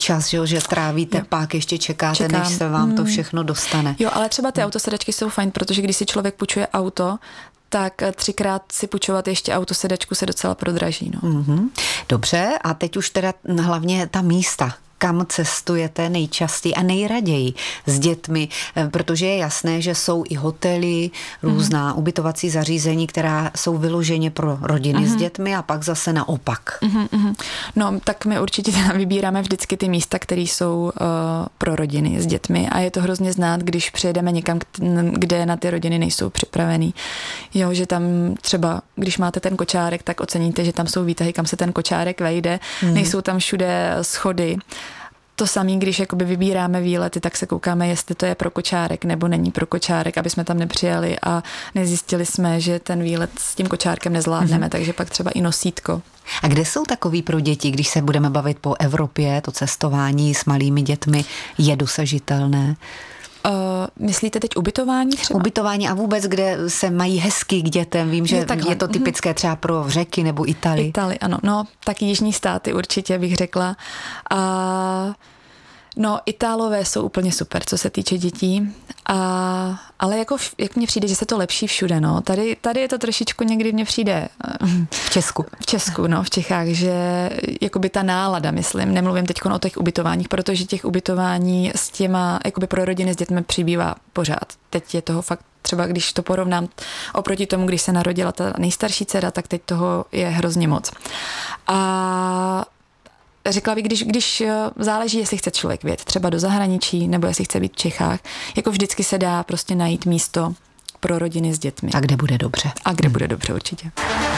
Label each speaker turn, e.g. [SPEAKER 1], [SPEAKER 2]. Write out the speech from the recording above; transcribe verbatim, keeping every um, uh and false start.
[SPEAKER 1] čas, že, že trávíte, jo. pak ještě čekáte, Čekám. než se vám to všechno dostane.
[SPEAKER 2] Jo, ale třeba ty autosedačky jsou fajn, protože když si člověk půjčuje auto, tak třikrát si půjčovat ještě autosedačku se docela prodraží. No.
[SPEAKER 1] Mm-hmm. Dobře, a teď už teda hlavně ta místa. Kam cestujete nejčastěji a nejraději s dětmi, protože je jasné, že jsou i hotely, různá mm. ubytovací zařízení, která jsou vyloženě pro rodiny mm. s dětmi a pak zase naopak.
[SPEAKER 2] Mm-hmm. No, tak my určitě vybíráme vždycky ty místa, které jsou uh, pro rodiny s dětmi a je to hrozně znát, když přijedeme někam, kde na ty rodiny nejsou připravený. Jo, že tam třeba, když máte ten kočárek, tak oceníte, že tam jsou výtahy, kam se ten kočárek vejde, mm. nejsou tam všude schody. To samé, když jakoby vybíráme výlety, tak se koukáme, jestli to je pro kočárek nebo není pro kočárek, aby jsme tam nepřijeli a nezjistili jsme, že ten výlet s tím kočárkem nezvládneme, mm-hmm. takže pak třeba i nosítko.
[SPEAKER 1] A kde jsou takový pro děti, když se budeme bavit po Evropě, to cestování s malými dětmi je dosažitelné?
[SPEAKER 2] Uh, myslíte teď ubytování třeba?
[SPEAKER 1] Ubytování a vůbec, kde se mají hezky k dětem. Vím, že je, je to typické třeba pro Řeky nebo Itálii.
[SPEAKER 2] Itálii, ano. No, tak jižní státy určitě bych řekla. A no, Itálové jsou úplně super, co se týče dětí. A, ale jako, jak mně přijde, že se to lepší všude, no. Tady, tady je to trošičku někdy mně přijde...
[SPEAKER 1] V Česku.
[SPEAKER 2] V Česku, no, v Čechách, že jakoby ta nálada, myslím, nemluvím teď o těch ubytováních, protože těch ubytování s těma, jakoby pro rodiny s dětmi přibývá pořád. Teď je toho fakt třeba, když to porovnám oproti tomu, když se narodila ta nejstarší dcera, tak teď toho je hrozně moc. A řekla bych, když, když záleží, jestli chce člověk vyjet třeba do zahraničí, nebo jestli chce být v Čechách, jako vždycky se dá prostě najít místo pro rodiny s dětmi.
[SPEAKER 1] A kde bude dobře.
[SPEAKER 2] A kde hmm. bude dobře určitě.